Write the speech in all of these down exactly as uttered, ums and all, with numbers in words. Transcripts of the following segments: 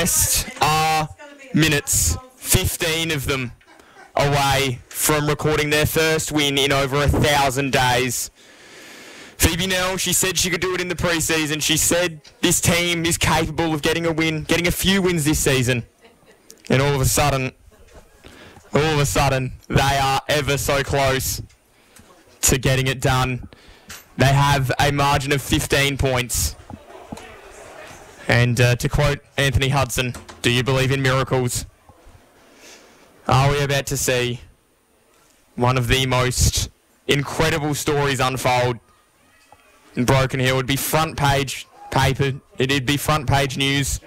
West are minutes, fifteen of them, away from recording their first win in over a thousand days. Phoebe Nell, she said she could do it in the preseason. She said this team is capable of getting a win, getting a few wins this season. And all of a sudden, all of a sudden, they are ever so close to getting it done. They have a margin of fifteen points. And uh, to quote Anthony Hudson, do you believe in miracles? Are we about to see one of the most incredible stories unfold in Broken Hill? It would be front page paper. It'd be front page news.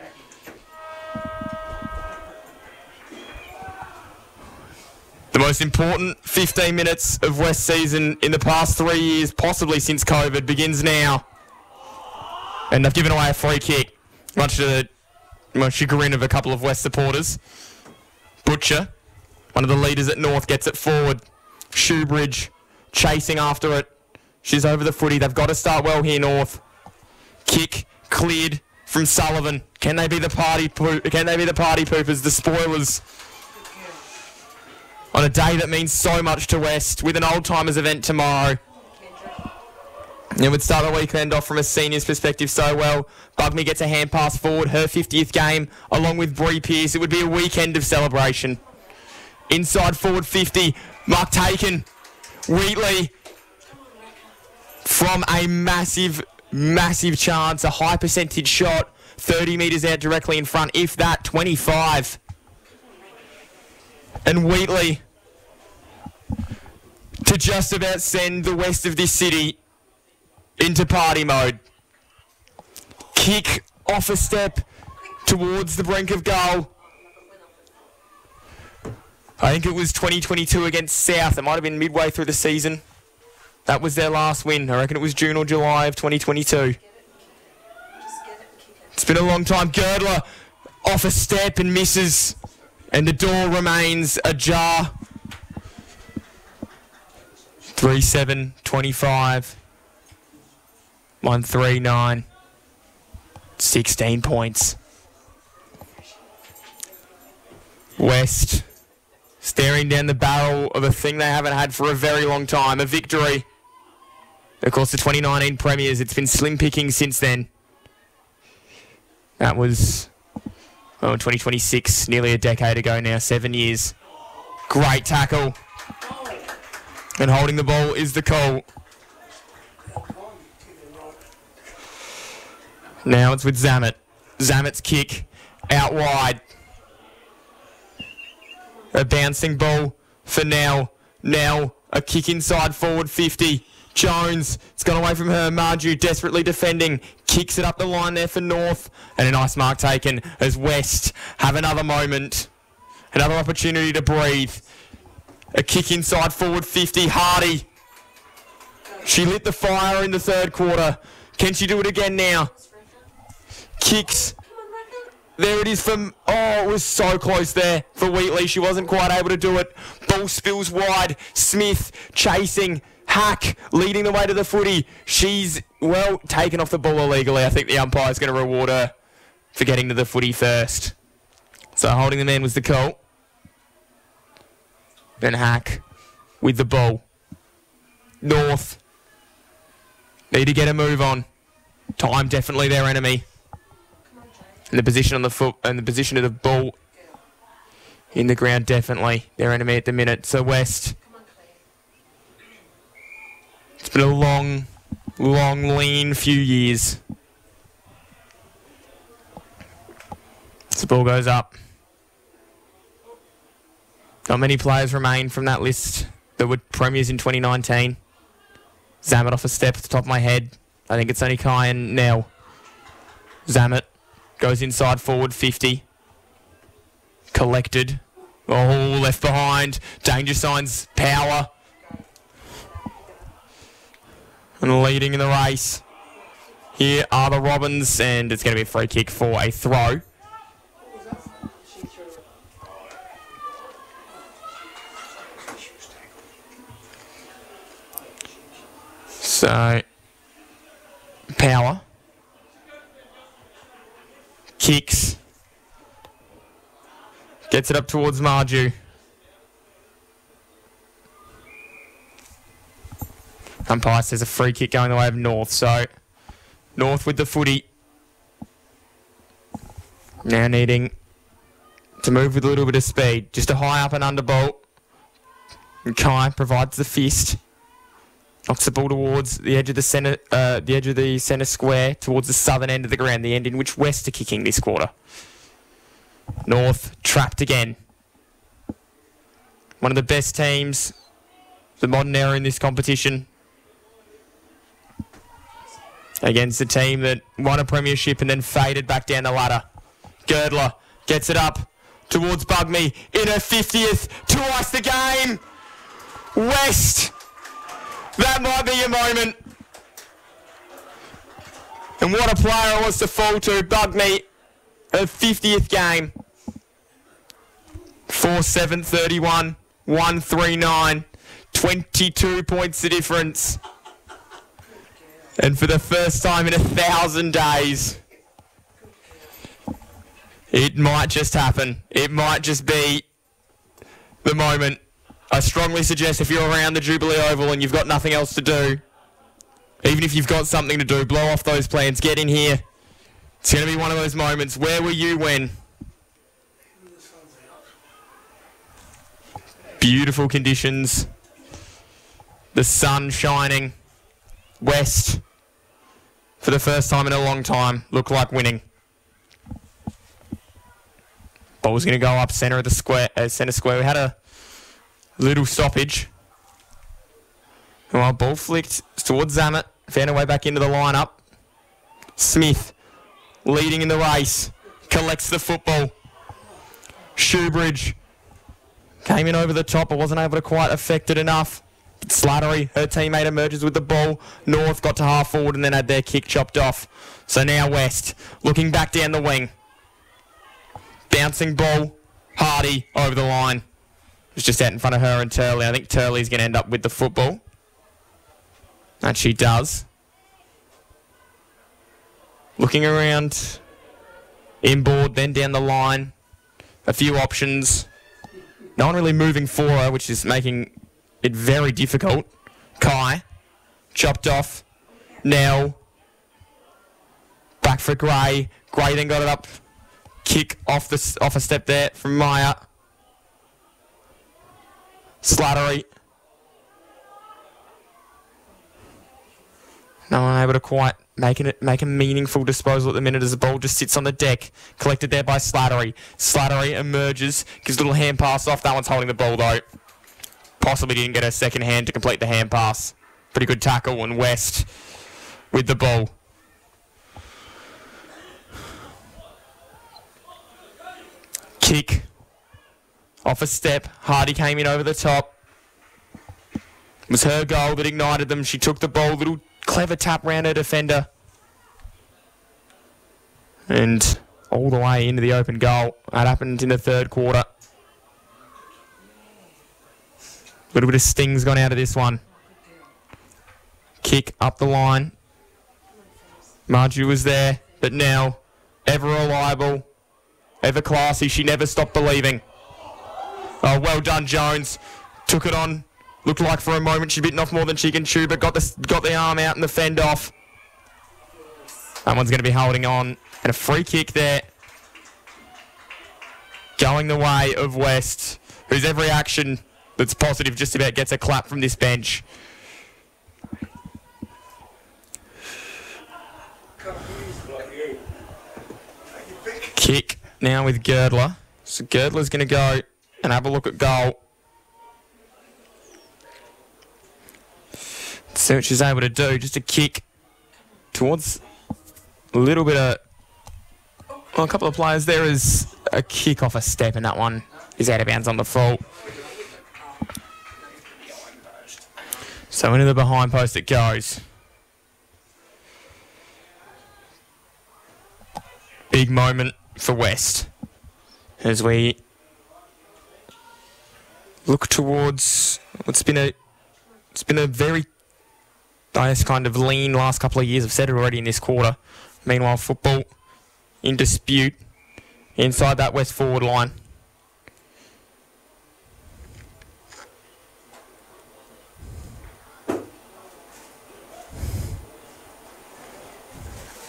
The most important fifteen minutes of West season in the past three years, possibly since COVID, begins now. And they've given away a free kick, much to the much chagrin of a couple of West supporters. Butcher, one of the leaders at North, gets it forward. Shoebridge chasing after it. She's over the footy. They've got to start well here, North. Kick cleared from Sullivan. Can they be the party? Poo- can they be the party poopers? The spoilers. On a day that means so much to West, with an old timers event tomorrow. It would start the weekend off from a seniors perspective so well. Bugmy gets a hand pass forward, her fiftieth game, along with Bree Pearce. It would be a weekend of celebration. Inside forward fifty, Mark Taken, Wheatley, from a massive, massive chance, a high percentage shot, thirty metres out directly in front, if that, twenty-five. And Wheatley to just about send the west of this city into party mode. Kick off a step towards the brink of goal. I think it was twenty twenty-two against South. It might have been midway through the season. That was their last win. I reckon it was June or July of twenty twenty-two. It's been a long time. Girdler off a step and misses. And the door remains ajar. three seven twenty-five. one three nine. sixteen points. West staring down the barrel of a thing they haven't had for a very long time. A victory. Of course, the twenty nineteen Premiers. It's been slim picking since then. That was... Oh, twenty twenty-six, nearly a decade ago now, seven years. Great tackle. And holding the ball is the call. Now it's with Zammit. Zammit's kick out wide. A bouncing ball for Nell. Nell, a kick inside forward fifty. Jones, it's gone away from her. Marju desperately defending. Kicks it up the line there for North. And a nice mark taken as West have another moment. Another opportunity to breathe. A kick inside forward fifty. Hardy. She lit the fire in the third quarter. Can she do it again now? Kicks. There it is from... Oh, it was so close there for Wheatley. She wasn't quite able to do it. Ball spills wide. Smith chasing. Hack leading the way to the footy. She's, well, taken off the ball illegally. I think the umpire's going to reward her for getting to the footy first. So holding the man was the call. Then Hack with the ball. North need to get a move on. Time definitely their enemy. And the position on the foot and the position of the ball in the ground definitely their enemy at the minute. So West. It's been a long, long, lean few years. So the ball goes up. Not many players remain from that list that were premiers in twenty nineteen. Zammit off a step at the top of my head. I think it's only Kai and Nell. Zammit goes inside forward fifty. Collected. Oh, left behind. Danger signs, power. And leading in the race. Here are the Robins, and it's going to be a free kick for a throw. So, power. Kicks. Gets it up towards Marju. Umpire says a free kick going the way of North. So, North with the footy. Now needing to move with a little bit of speed. Just a high up and under ball. And Kai provides the fist. Knocks the ball towards the edge of the centre, uh, the edge of the centre square, towards the southern end of the ground, the end in which West are kicking this quarter. North trapped again. One of the best teams, the modern era in this competition, against a team that won a premiership and then faded back down the ladder. Girdler gets it up towards Bugmy in her fiftieth to ice the game. West, that might be your moment. And what a player it was to fall to. Bugmy, her fiftieth game. four seven thirty-one, one three nine, twenty-two points the difference. And for the first time in a thousand days, it might just happen. It might just be the moment. I strongly suggest if you're around the Jubilee Oval and you've got nothing else to do, even if you've got something to do, blow off those plans, get in here. It's going to be one of those moments. Where were you when? Beautiful conditions. The sun shining. West, for the first time in a long time, look like winning. Ball's going to go up centre of the square. Uh, centre square. We had a little stoppage. Well, ball flicked towards Zammit. Found her way back into the lineup. Smith, leading in the race, collects the football. Shoebridge came in over the top, but wasn't able to quite affect it enough. Slattery, her teammate, emerges with the ball. North got to half forward and then had their kick chopped off. So now West, looking back down the wing. Bouncing ball, Hardy over the line. It was just out in front of her and Turley. I think Turley's going to end up with the football. And she does. Looking around. Inboard, then down the line. A few options. No one really moving for her, which is making it very difficult. Kai, chopped off. Nell, back for Gray. Gray then got it up. Kick off the off a step there from Maya. Slattery. No one able to quite make it make a meaningful disposal at the minute as the ball just sits on the deck. Collected there by Slattery. Slattery emerges, gives a little hand pass off. That one's holding the ball though. Possibly didn't get her second hand to complete the hand pass. Pretty good tackle, and West with the ball. Kick off a step. Hardy came in over the top. It was her goal that ignited them. She took the ball, little clever tap round her defender. And all the way into the open goal. That happened in the third quarter. A little bit of sting's gone out of this one. Kick up the line. Marju was there, but now ever reliable, ever classy. She never stopped believing. Oh, well done, Jones. Took it on. Looked like for a moment she'd bitten off more than she can chew, but got the, got the arm out and the fend off. That one's going to be holding on. And a free kick there. Going the way of West, whose every action that's positive just about gets a clap from this bench. Kick now with Girdler. So Girdler's going to go and have a look at goal. See what she's able to do. Just a kick towards a little bit of... Well, a couple of players. There is a kick off a step, and that one is out of bounds on the full. So into the behind post it goes. Big moment for West as we look towards what's been a it's been a very nice kind of lean last couple of years. I've said it already in this quarter. Meanwhile, football in dispute inside that West forward line.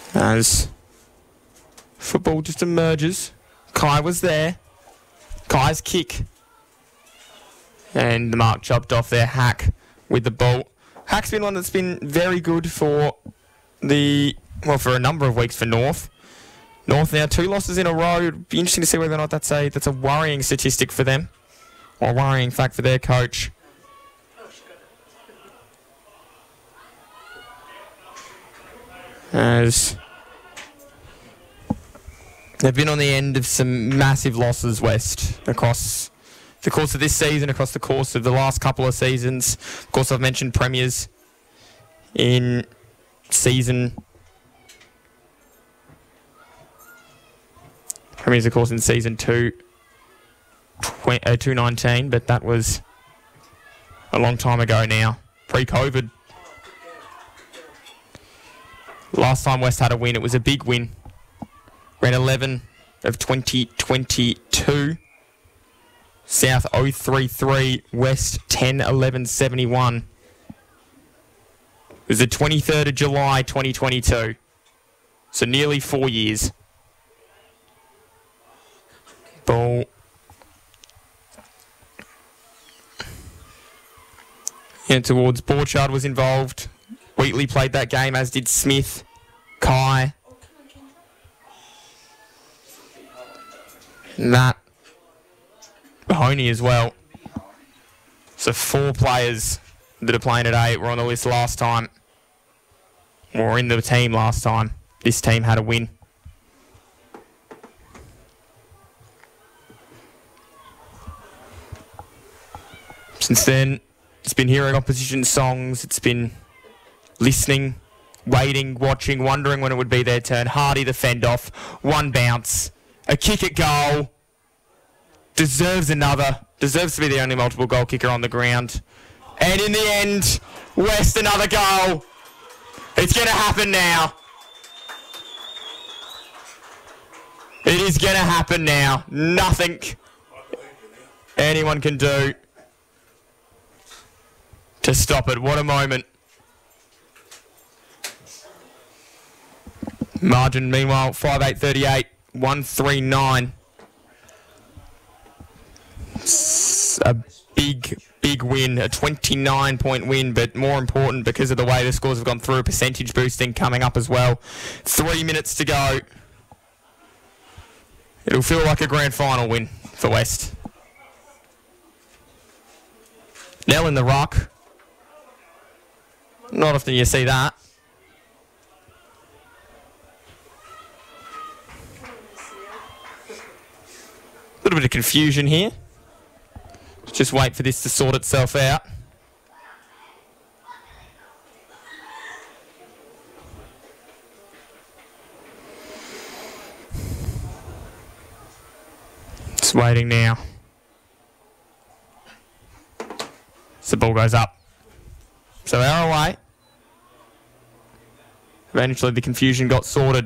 As football just emerges. Kai was there. Kai's kick. And the mark chopped off there. Hack with the ball. Hack's been one that's been very good for the, well, for a number of weeks for North. North now two losses in a row. It'd be interesting to see whether or not that's a, that's a worrying statistic for them. Or a worrying fact for their coach. As they've been on the end of some massive losses, West, across the course of this season, across the course of the last couple of seasons. Of course, I've mentioned premiers in season... Premiers, of course, in season two, uh, two nineteen, but that was a long time ago now, pre-COVID. Last time West had a win, it was a big win. Round eleven of twenty twenty-two. South oh three three, West ten eleven seventy-one. It was the twenty-third of July twenty twenty-two. So nearly four years. Ball. Yeah, towards Borchard was involved. Wheatley played that game, as did Smith, Kai. And that. Mahoney as well. So four players that are playing at eight were on the list last time. Or in the team last time. This team had a win. Since then, it's been hearing opposition songs. It's been listening, waiting, watching, wondering when it would be their turn. Hardy the fend off. One bounce. A kick at goal. Deserves another. Deserves to be the only multiple goal kicker on the ground. And in the end, West another goal. It's going to happen now. It is going to happen now. Nothing anyone can do to stop it. What a moment. Margin, meanwhile, five eight thirty-eight, one three nine. It's a big, big win, a twenty-nine point win, but more important because of the way the scores have gone through, a percentage boosting coming up as well. Three minutes to go. It'll feel like a grand final win for West. Nell in the ruck. Not often you see that. A little bit of confusion here. Just wait for this to sort itself out. Just waiting now. So the ball goes up. So our away. Eventually the confusion got sorted.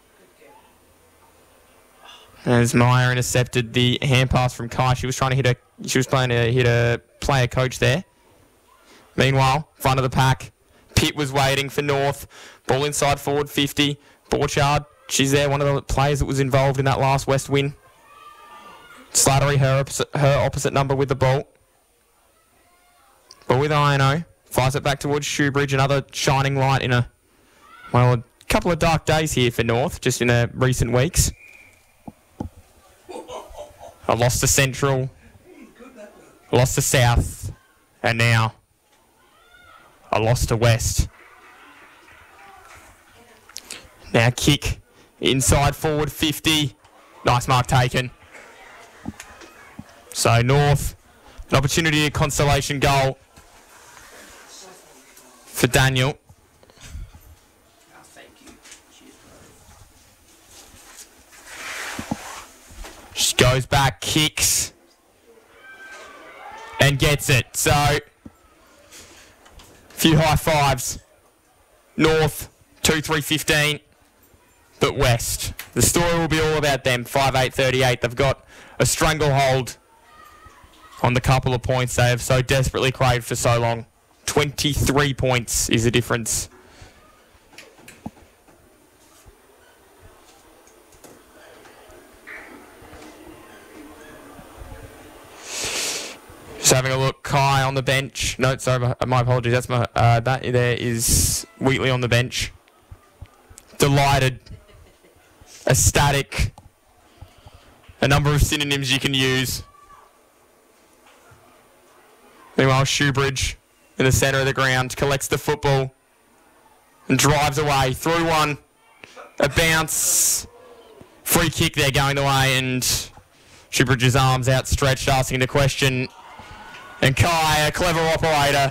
As Meyer intercepted the hand pass from Kai. She was trying to hit a she was trying to hit a player coach there. Meanwhile, front of the pack. Pitt was waiting for North. Ball inside forward fifty. Borchard, she's there, one of the players that was involved in that last West win. Slattery, her opposite, her opposite number with the ball. But with I N O, fires it back towards Shoebridge, another shining light in a, well, a couple of dark days here for North, just in the recent weeks. A loss to Central, a loss to South, and now a loss to West. Now kick inside forward fifty. Nice mark taken. So North, an opportunity to consolation goal for Daniel. She goes back, kicks, and gets it. So, a few high fives. North, two three fifteen, but West. The story will be all about them, five eight thirty-eight. They've got a stranglehold on the couple of points they have so desperately craved for so long. twenty-three points is the difference. Just having a look. Kai on the bench. No, sorry, my apologies. That's my. Uh, that there is Wheatley on the bench. Delighted. Ecstatic. A number of synonyms you can use. Meanwhile, Shoebridge in the centre of the ground collects the football and drives away. Through one. A bounce. Free kick there going the way, and Shoebridge's arms outstretched, asking the question. And Kai, a clever operator,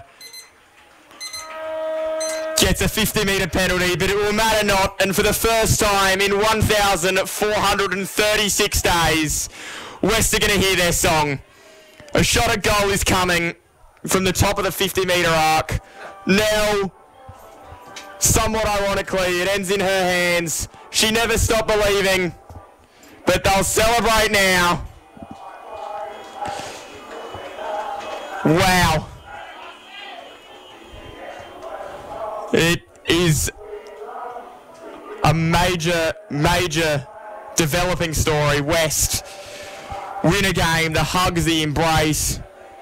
gets a fifty metre penalty, but it will matter not. And for the first time in one thousand four hundred thirty-six days, West are going to hear their song. A shot at goal is coming from the top of the fifty metre arc. Nell, somewhat ironically, it ends in her hands. She never stopped believing, but they'll celebrate now. Wow. It is a major, major developing story. West win a game, the hugs, the embrace.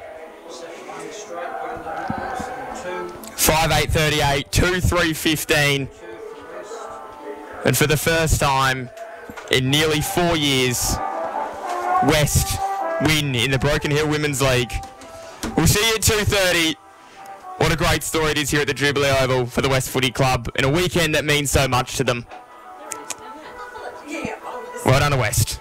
five eight thirty-eight, two three fifteen. And for the first time in nearly four years, West win in the Broken Hill Women's League. We'll see you at two thirty. What a great story it is here at the Jubilee Oval for the West Footy Club in a weekend that means so much to them. Well done to West.